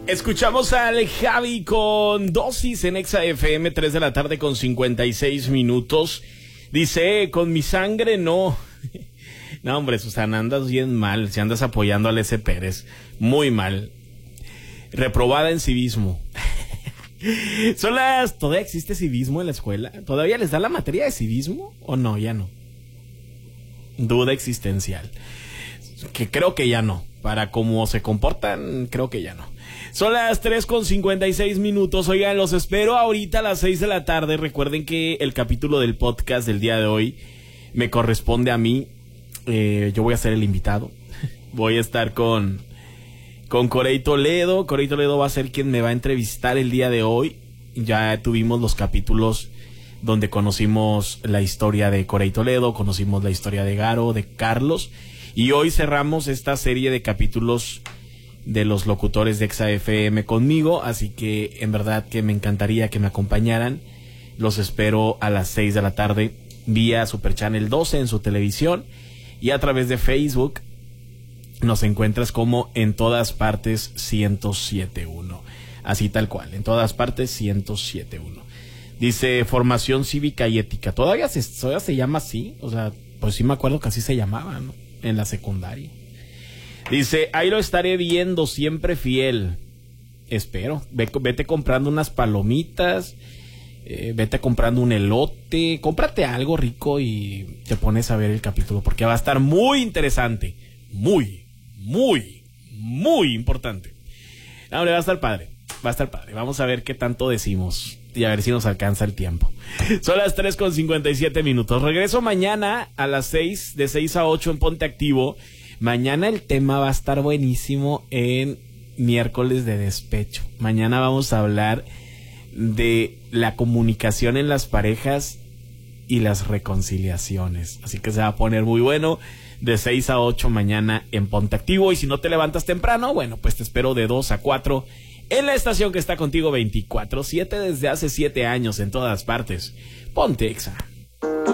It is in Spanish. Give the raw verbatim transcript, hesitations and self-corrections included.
Escuchamos al Javi con Dosis en Exa F M, tres de la tarde con cincuenta y seis minutos. Dice, con mi sangre no. No, hombre, Susana, andas bien mal. Si andas apoyando al S. Pérez. Muy mal. Reprobada en civismo. Son las... ¿Todavía existe civismo en la escuela? ¿Todavía les da la materia de civismo? ¿O no? Ya no. Duda existencial. Que creo que ya no. Para cómo se comportan, creo que ya no. Son las tres con cincuenta y seis minutos. Oigan, los espero ahorita a las seis de la tarde. Recuerden que el capítulo del podcast del día de hoy me corresponde a mí. Eh, yo voy a ser el invitado. Voy a estar con, con Corey Toledo. Corey Toledo va a ser quien me va a entrevistar el día de hoy. Ya tuvimos los capítulos donde conocimos la historia de Corey Toledo, conocimos la historia de Garo, de Carlos. Y hoy cerramos esta serie de capítulos de los locutores de Exa F M conmigo, así que en verdad que me encantaría que me acompañaran. Los espero a las seis de la tarde vía Super Channel doce en su televisión y a través de Facebook nos encuentras como En Todas Partes ciento siete punto uno, así tal cual, En Todas Partes ciento siete punto uno. Dice Formación Cívica y Ética, ¿todavía se, todavía se llama así? O sea, pues sí me acuerdo que así se llamaba, ¿no? En la secundaria. Dice, ahí lo estaré viendo, siempre fiel. Espero. Ve, vete comprando unas palomitas, eh, vete comprando un elote, cómprate algo rico y te pones a ver el capítulo, porque va a estar muy interesante. Muy, muy, muy importante. Ahora va a estar padre, va a estar padre. Vamos a ver qué tanto decimos y a ver si nos alcanza el tiempo. Son las tres con cincuenta y siete minutos. Regreso mañana a las seis, de seis a ocho en Ponte Activo. Mañana el tema va a estar buenísimo en Miércoles de Despecho. Mañana vamos a hablar de la comunicación en las parejas y las reconciliaciones. Así que se va a poner muy bueno de seis a ocho mañana en Ponte Activo. Y si no te levantas temprano, bueno, pues te espero de dos a cuatro en la estación que está contigo veinticuatro siete desde hace siete años en todas partes. Ponte Exa.